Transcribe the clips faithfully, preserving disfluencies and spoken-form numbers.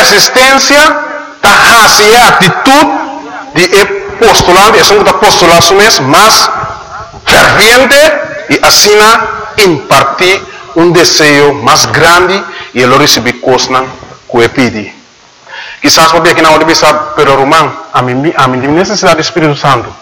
resistência ta hacia atitude de postulante, é um postulado mesmo, mas ferviente e assim impartir um desejo mais grande e ele receber coisas que ele pede. Quizás porque aqui na hora de pensar, pero Romão, a mim a mim necessidade do Espírito Santo.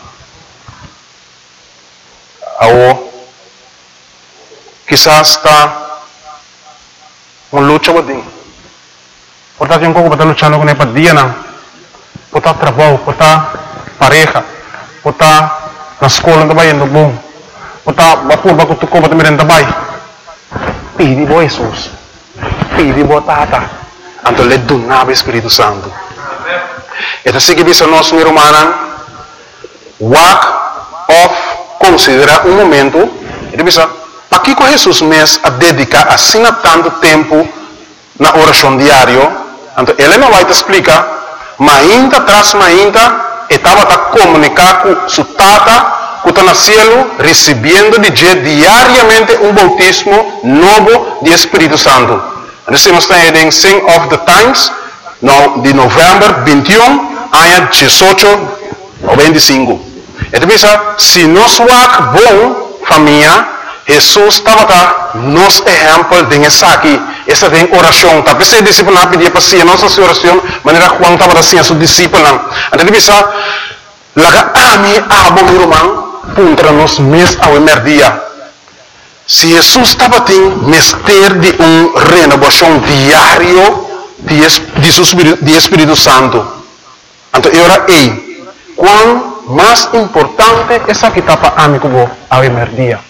Ao quizás está uma luta com Deus. Portanto, eu não estou lutando com ele para dia não. Por estar trabalho, por estar pareja, por estar na escola também indo bom, por estar vapor para tu compra também também. Pedi bo Jesus, pedi bo Tata, então lhe donava o Espírito Santo. Então assim que diz nós meu irmão, walk off, considera um momento, ele diz, para que com Jesus mesmo a dedicar assim a tanto tempo na oração diária, então ele não vai te explicar, mas ainda traz mais ainda estava a comunicar com sua tata que está no céu, recebendo de diariamente um bautismo novo de Espírito Santo. Assim nós estamos em Sing of the Times, de novembro vinte e um, a dezoito ou vinte e cinco. Então, se nós somos bom família, Jesus estava nos exemplo de aqui. Essa tem oração. Tapi saya discipline pedia pasti nossa oração, maneira Juan estava assim a sua discipline. Então, bisa laga ami abo mi rumang puntra nos mes ao merdia. Se Jesus estava tem mestre de um renovação diário de, de, de Espírito Santo. Então, eu era ei, quão mais importante essa que estava ami kubo ao merdia.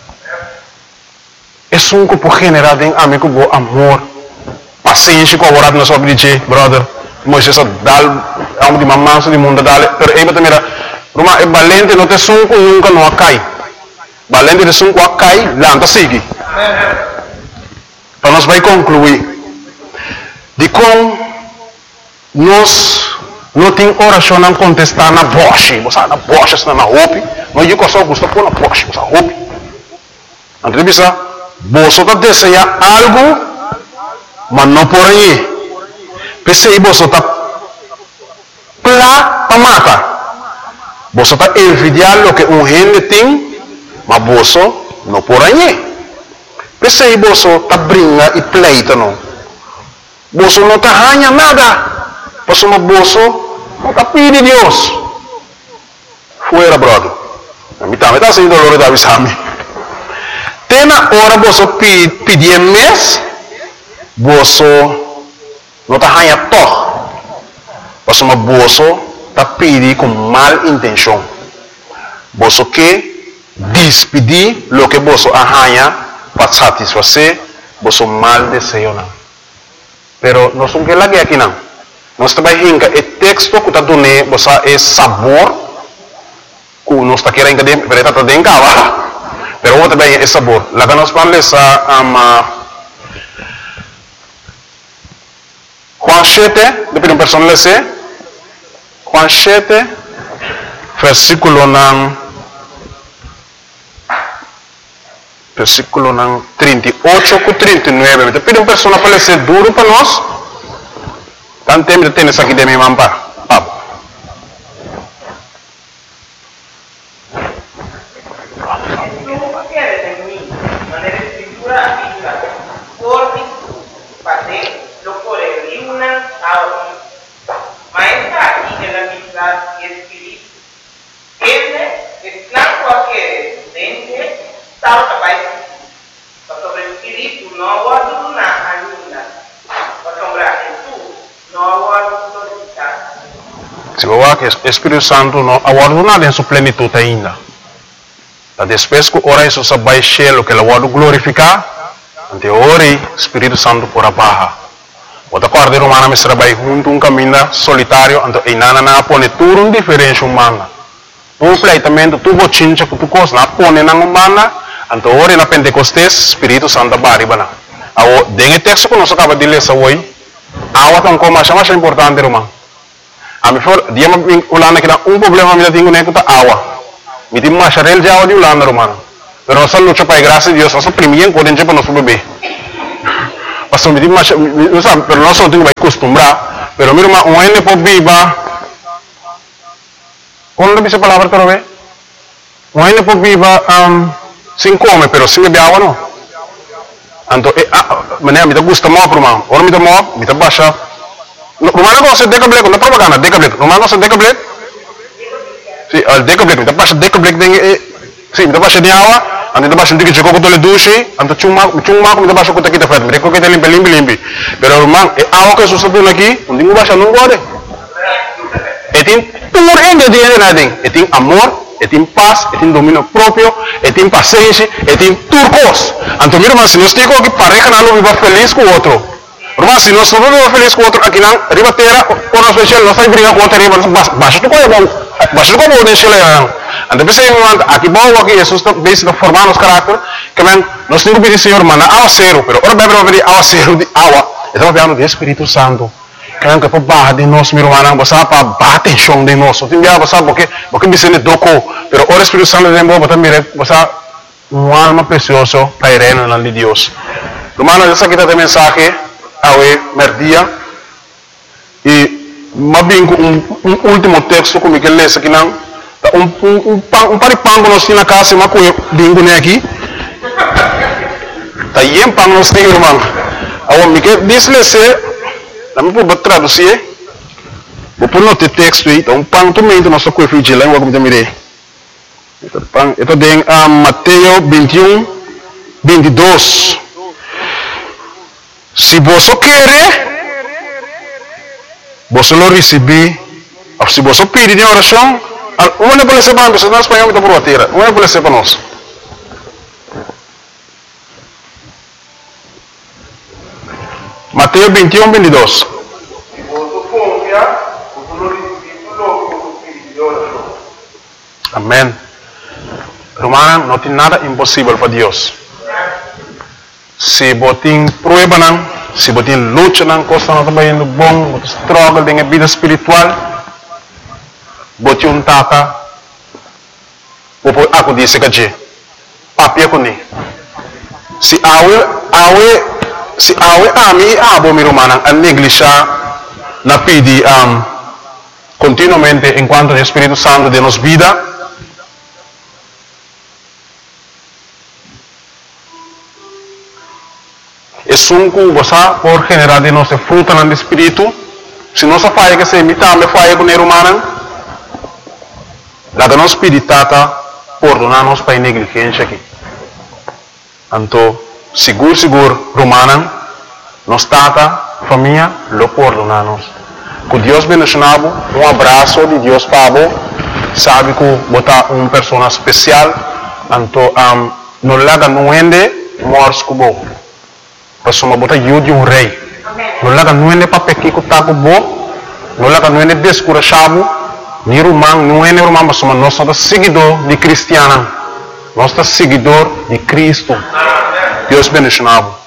É um que por generar em amigo bo amor, paciência com a hora nós vamos dizer, brother, Moisés dal, a um de mamãe do mundo dal, pero aí também Roma é valente, não tem sunco nunca não cai, valente de sunco a cai, lá não segue. Então nós vai concluir de como nós não tem oração não contestar na voz, você na voz está na roupa, mas eu só gosto pôr na voz, você roupa. Entrevista você está desejando algo, mas não por aí. Pensei você está plá para matar. Você está envidiando o que um gente tem, mas você não por aí. Pensei você está brincando e pleita não. Você não está ganhando nada. Você não não está pedindo Deus. Fuera, brother. A mim também está sendo doloroso da visão. Na hora você pedir mês, você não está ganhando todo. Você está pedindo com mal intenção. Você quer despedir o que você ganha para satisfazer você mal desejo. Pero nós não queremos aqui não. Nós também hinca o texto que está dando você é sabor que nós está querendo que está dentro. Pero outra bem é sabor. Lá que nós vamos ler um, Juan sete, depois uma pessoa lê Juan sete, versículo nan, versículo nan trinta e oito com trinta e nove. Depois uma pessoa para ler duro para nós. Tanto tempo tem isso aqui de minha mampa. Se você que o Espírito Santo não aguarda em sua plenitude ainda. Depois que ora isso se vai cheio que ele vai glorificar, ante ora o Espírito Santo por abaixo. Outra coisa humana me será vai junto um caminho solitário, ante e nada na pone tudo um diferente humana. Tu pleitamento tu bochincha que tu cos na pone na humana, ante ora na Pentecostes Espírito Santo bari bana. Ao dengue texto que nós acaba de ler essa hoje, awa tão como mais mais importante irmão. A mim for dia me ulana que um problema me tenho nem que tá awa. Me tem mais charel já o de ulana irmão. Pero nós luta para graça de Deus, nós primeiro quando a gente para nosso bebê. pastor me diz, não sabe, pero nós não temos que acostumbrar, pero mira, um ene por viva, quando dice a palavra, pero ve, um ene por viva, um, sem come, pero sem beber água, não. Então, mané, me gusta muito, irmão, ora me dá muito, me dá baixa. Rumah ko sa deka black, na propaganda deka black. Rumah ko sa deka black. Si al deka black, tapos sa deka black ding eh si tapos sa diawa, ando tapos sa dika ko to le dushi, ando chuma chuma ko tapos ko kita fat, mereka kita limpi limpi limpi. Pero rumah eh awa ko susunod lagi, hindi mo ba siya nung gode. Etin puro ende dia nading, etin amor, etin paz, etin dominio propio, etin paciencia, etin turcos. Anto mira mas nos digo que pareja não viva feliz com o outro. Rumah si nós não vamos feliz com outro aqui não, ribateira, ou nós fechamos, nós estamos brigando com outro riba, baixo do coisa bom, baixo do coisa bom, deixa ele não. Então pensei aqui bom aqui Jesus está bem formando os caráter, que men nós temos que pedir Senhor mana awa zero, pero ora bebe bebe awa zero de awa, estamos falando do Espírito Santo, que men que para barra de nós meu mana, você para bater chão de nós, tem dia você porque porque me sente doko, pero ora Espírito Santo de bom, botar mire, você um alma precioso para ir no nome de Deus. Hermano, essa aqui tem mensagem awe merdia e mabingo um, um último texto como que lê aqui não um um um, um paripango nós tinha na casa mas coe bingo né aqui tá yem pang nós tem irmão awe me que diz lê se não me pode traduzir vou pôr no texto aí então pang também nós só coe fui lá como te mirei então pang então tem a Mateus vinte e um, vinte e dois. Se você quer, você lo receber. Se você pedir em oração, uma não pode ser para nós, nós espanhol está por a terra, uma não pode ser para nós. Mateus vinte e um, vinte e dois. Se você confiar, você lo receber logo que você pedir em oração. Amém. Romano, não tem nada impossível para Deus. Se botin prueba nang, se botin lucha nang, costa na tabayan no bom, botin struggle dengan vida espiritual, botin un tata, opo ako di se kaje, papi ako ni. Si awe, awe, si awe ami abo mi romanang ang neglisya na pidi um, continuamente en cuanto al Espíritu Santo de nos vida. Es un cosa por generar de nuestra fruta en el espíritu. Si no se falla que se imita, me falla con el humano. La que nos piritata perdonarnos para negligencia aquí. Anto, seguro, seguro, romana, nos tata, familia, lo perdonamos. Que Dios bendicionado, un abrazo de Dios para sabe que bota una persona especial, anto, um, no la haga nuende, mors como Pasuma bota yudi um rei. Não laga nuene papeki ko tago bo. Não laga nuene descurachado. Ni rumang nuene rumang pasuma nós somos seguidor de cristiana. Nós somos seguidor de Cristo. Deus bendicionado.